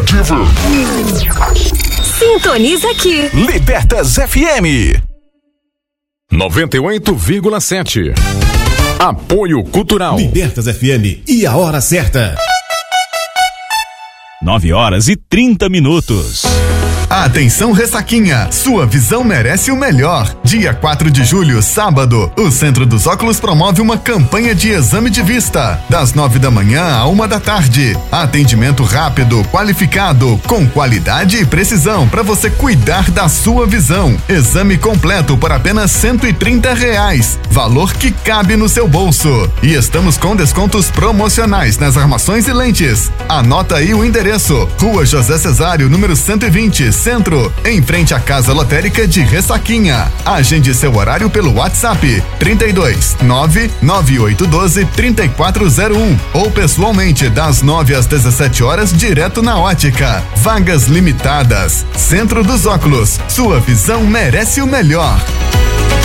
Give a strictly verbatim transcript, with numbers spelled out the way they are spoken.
Nativa. Sintoniza aqui. Libertas F M. noventa e oito vírgula sete. Apoio Cultural. Libertas F M e a hora certa. nove horas e trinta minutos. Atenção, Ressaquinha, sua visão merece o melhor. Dia quatro de julho, sábado, o Centro dos Óculos promove uma campanha de exame de vista, das nove da manhã à uma da tarde. Atendimento rápido, qualificado, com qualidade e precisão para você cuidar da sua visão. Exame completo por apenas cento e trinta reais, valor que cabe no seu bolso. E estamos com descontos promocionais nas armações e lentes. Anota aí o endereço: Rua José Cesário, número cento e vinte, Centro, em frente à Casa Lotérica de Ressaquinha. Agende seu horário pelo WhatsApp trinta e dois, nove nove oito um dois, três quatro zero um ou pessoalmente das nove às dezessete horas direto na ótica. Vagas limitadas. Centro dos Óculos, sua visão merece o melhor.